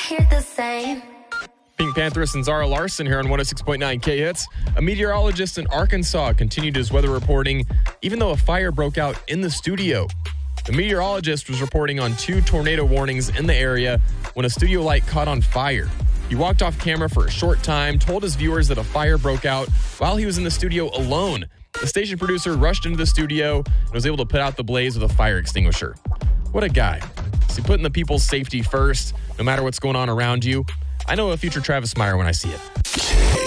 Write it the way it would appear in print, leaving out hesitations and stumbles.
hear the same. Pink Pantheress and Zara Larson here on 106.9 K-Hits. A meteorologist in Arkansas continued his weather reporting even though a fire broke out in the studio. The meteorologist was reporting on 2 tornado warnings in the area when a studio light caught on fire. He walked off camera for a short time, told his viewers that a fire broke out while he was in the studio alone. The station producer rushed into the studio and was able to put out the blaze with a fire extinguisher. What a guy. See, putting the people's safety first, no matter what's going on around you. I know a future Travis Meyer when I see it.